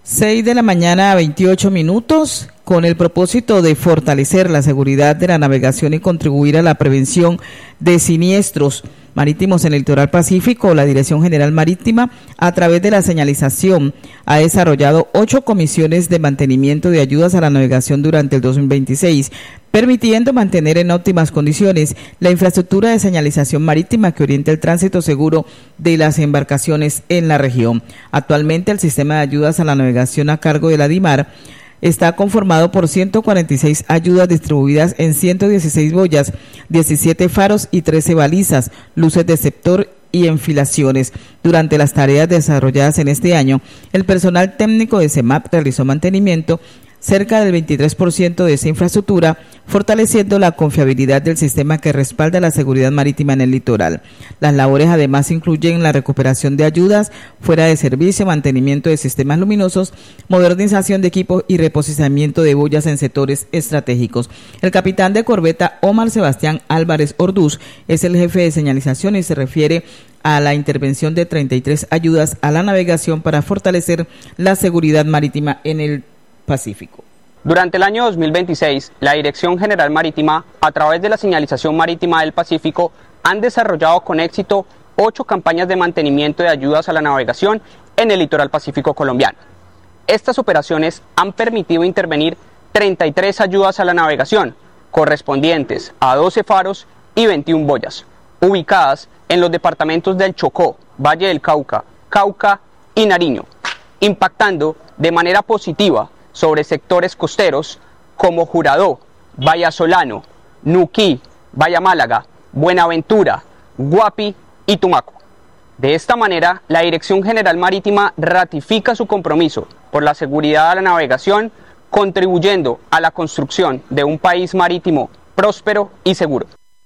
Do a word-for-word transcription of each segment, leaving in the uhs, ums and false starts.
seis de la mañana a veintiocho minutos, con el propósito de fortalecer la seguridad de la navegación y contribuir a la prevención de siniestros marítimos en el litoral pacífico. La Dirección General Marítima, a través de la señalización, ha desarrollado ocho comisiones de mantenimiento de ayudas a la navegación durante el dos mil veintiséis, permitiendo mantener en óptimas condiciones la infraestructura de señalización marítima que orienta el tránsito seguro de las embarcaciones en la región. Actualmente, el sistema de ayudas a la navegación a cargo de la DIMAR está conformado por ciento cuarenta y seis ayudas distribuidas en ciento dieciséis boyas, diecisiete faros y trece balizas, luces de sector y enfilaciones. Durante las tareas desarrolladas en este año, el personal técnico de CEMAP realizó mantenimiento cerca del veintitrés por ciento de esa infraestructura, fortaleciendo la confiabilidad del sistema que respalda la seguridad marítima en el litoral. Las labores además incluyen la recuperación de ayudas fuera de servicio, mantenimiento de sistemas luminosos, modernización de equipos y reposicionamiento de boyas en sectores estratégicos. El capitán de corbeta Omar Sebastián Álvarez Orduz es el jefe de señalización y se refiere a la intervención de treinta y tres ayudas a la navegación para fortalecer la seguridad marítima en el Pacífico. Durante el año dos mil veintiséis, la Dirección General Marítima, a través de la señalización marítima del Pacífico, han desarrollado con éxito ocho campañas de mantenimiento de ayudas a la navegación en el litoral pacífico colombiano. Estas operaciones han permitido intervenir treinta y tres ayudas a la navegación, correspondientes a doce faros y veintiuna boyas, ubicadas en los departamentos del Chocó, Valle del Cauca, Cauca y Nariño, impactando de manera positiva sobre sectores costeros como Juradó, Vallasolano, Nuquí, Valla Málaga, Buenaventura, Guapi y Tumaco. De esta manera, la Dirección General Marítima ratifica su compromiso por la seguridad de la navegación, contribuyendo a la construcción de un país marítimo próspero y seguro.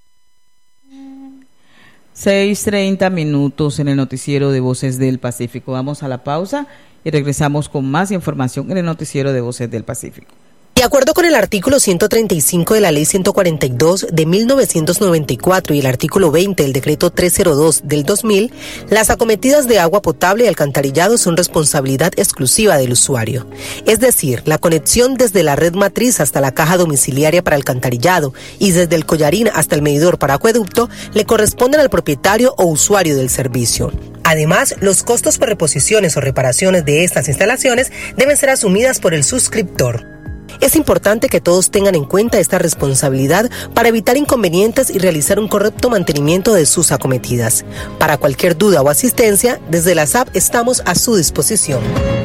seis treinta minutos en el noticiero de Voces del Pacífico. Vamos a la pausa y regresamos con más información en el noticiero de Voces del Pacífico. De acuerdo con el artículo ciento treinta y cinco de la Ley ciento cuarenta y dos de mil novecientos noventa y cuatro y el artículo veinte del Decreto trescientos dos del dos mil, las acometidas de agua potable y alcantarillado son responsabilidad exclusiva del usuario. Es decir, la conexión desde la red matriz hasta la caja domiciliaria para alcantarillado y desde el collarín hasta el medidor para acueducto le corresponden al propietario o usuario del servicio. Además, los costos por reposiciones o reparaciones de estas instalaciones deben ser asumidas por el suscriptor. Es importante que todos tengan en cuenta esta responsabilidad para evitar inconvenientes y realizar un correcto mantenimiento de sus acometidas. Para cualquier duda o asistencia, desde la S A P estamos a su disposición.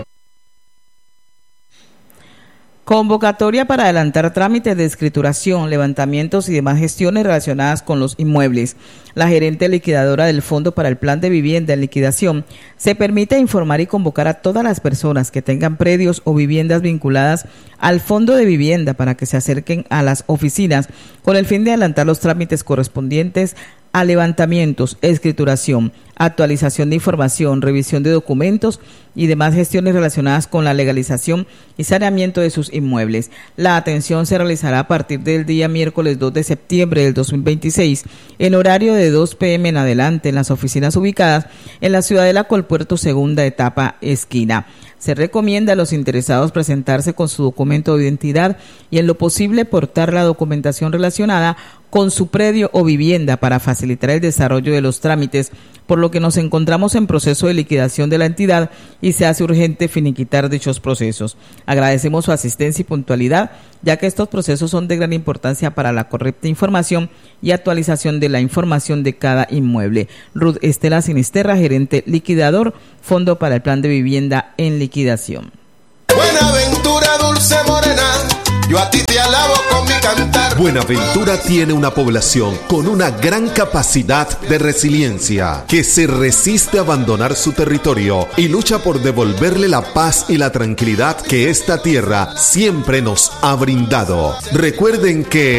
Convocatoria para adelantar trámites de escrituración, levantamientos y demás gestiones relacionadas con los inmuebles. La gerente liquidadora del Fondo para el Plan de Vivienda en Liquidación se permite informar y convocar a todas las personas que tengan predios o viviendas vinculadas al Fondo de Vivienda para que se acerquen a las oficinas con el fin de adelantar los trámites correspondientes a levantamientos, escrituración, actualización de información, revisión de documentos y demás gestiones relacionadas con la legalización y saneamiento de sus inmuebles. La atención se realizará a partir del día miércoles dos de septiembre del dos mil veintiséis en horario de dos pe eme en adelante en las oficinas ubicadas en la Ciudadela Colpuerto, segunda etapa, esquina. Se recomienda a los interesados presentarse con su documento de identidad y en lo posible portar la documentación relacionada con su predio o vivienda para facilitar el desarrollo de los trámites, por lo que nos encontramos en proceso de liquidación de la entidad y se hace urgente finiquitar dichos procesos. Agradecemos su asistencia y puntualidad, ya que estos procesos son de gran importancia para la correcta información y actualización de la información de cada inmueble. Ruth Estela Sinisterra, gerente liquidador, Fondo para el Plan de Vivienda en Liquidación. Buenaventura, dulce morena, yo a ti te alabo con mi cantar. Buenaventura tiene una población con una gran capacidad de resiliencia, que se resiste a abandonar su territorio y lucha por devolverle la paz y la tranquilidad que esta tierra siempre nos ha brindado. Recuerden que